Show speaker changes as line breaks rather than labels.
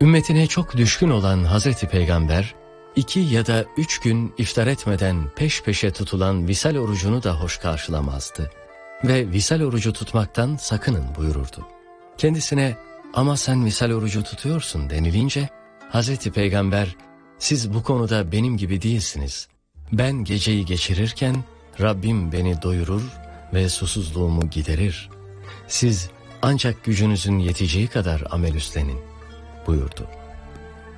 Ümmetine çok düşkün olan Hazreti Peygamber, 2 ya da 3 gün iftar etmeden peş peşe tutulan visal orucunu da hoş karşılamazdı. Ve visal orucu tutmaktan sakının buyururdu. Kendisine ama sen visal orucu tutuyorsun denilince, Hazreti Peygamber, siz bu konuda benim gibi değilsiniz. Ben geceyi geçirirken Rabbim beni doyurur ve susuzluğumu giderir. Siz ancak gücünüzün yeteceği kadar amel üstlenin buyurdu.